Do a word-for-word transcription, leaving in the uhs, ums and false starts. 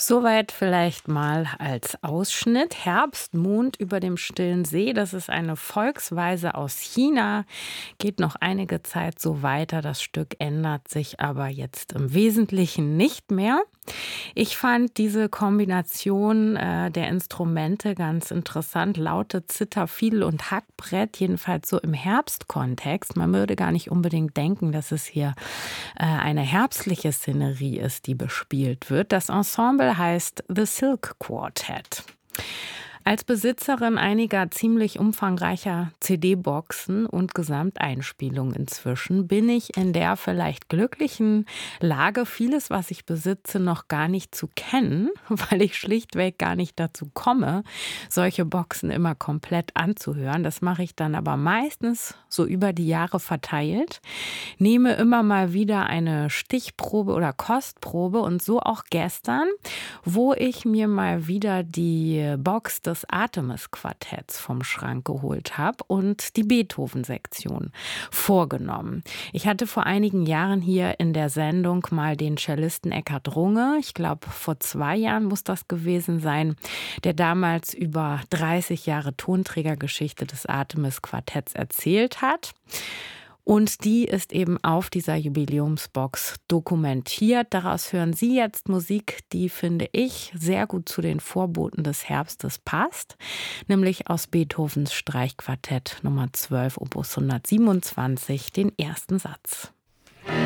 Soweit vielleicht mal als Ausschnitt. Herbstmond über dem stillen See, das ist eine Volksweise aus China, geht noch einige Zeit so weiter. Das Stück ändert sich aber jetzt im Wesentlichen nicht mehr. Ich fand diese Kombination äh, der Instrumente ganz interessant. Laute Zither, Fiedel und Hackbrett, jedenfalls so im Herbstkontext. Man würde gar nicht unbedingt denken, dass es hier äh, eine herbstliche Szenerie ist, die bespielt wird. Das Ensemble heißt The Silk Quartet. Als Besitzerin einiger ziemlich umfangreicher C D-Boxen und Gesamteinspielungen inzwischen bin ich in der vielleicht glücklichen Lage, vieles, was ich besitze, noch gar nicht zu kennen, weil ich schlichtweg gar nicht dazu komme, solche Boxen immer komplett anzuhören. Das mache ich dann aber meistens so über die Jahre verteilt, nehme immer mal wieder eine Stichprobe oder Kostprobe und so auch gestern, wo ich mir mal wieder die Box des Artemis-Quartetts vom Schrank geholt habe und die Beethoven-Sektion vorgenommen. Ich hatte vor einigen Jahren hier in der Sendung mal den Cellisten Eckhard Runge, ich glaube vor zwei Jahren muss das gewesen sein, der damals über dreißig Jahre Tonträgergeschichte des Artemis-Quartetts erzählt hat. Und die ist eben auf dieser Jubiläumsbox dokumentiert. Daraus hören Sie jetzt Musik, die, finde ich, sehr gut zu den Vorboten des Herbstes passt. Nämlich aus Beethovens Streichquartett Nummer zwölf, Opus hundertsiebenundzwanzig, den ersten Satz.